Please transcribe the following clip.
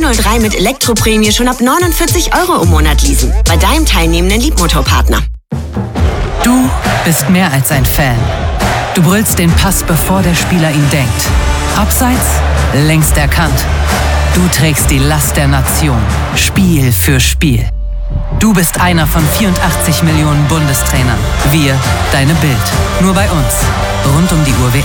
i03 mit Elektroprämie schon ab 49 € im Monat leasen. Bei deinem teilnehmenden Liebmotorpartner. Du bist mehr als ein Fan. Du brüllst den Pass, bevor der Spieler ihn denkt. Abseits, längst erkannt. Du trägst die Last der Nation, Spiel für Spiel. Du bist einer von 84 Millionen Bundestrainern. Wir, deine Bild. Nur bei uns. Rund um die Uhr WM.